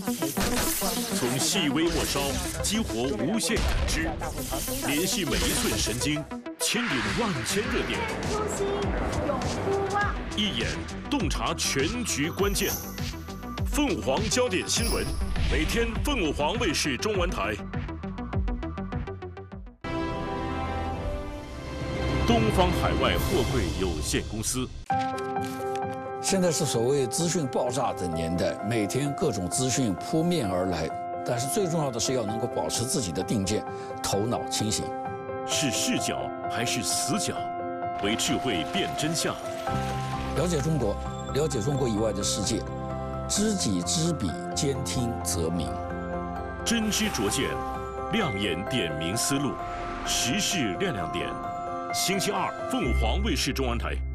从细微末梢激活无限感知，联系每一寸神经，牵引万千热点。 初心永不忘。 一眼洞察全局关键。凤凰焦点新闻，每天凤凰卫视中文台。东方海外货柜有限公司。 现在是所谓资讯爆炸的年代，每天各种资讯扑面而来，但是最重要的是要能够保持自己的定见，头脑清醒。 是视角还是死角？为智慧辨真相。 了解中国，了解中国以外的世界，知己知彼，兼听则明。 真知灼见，亮眼点明思路，时事亮亮点。星期二，凤凰卫视中文台。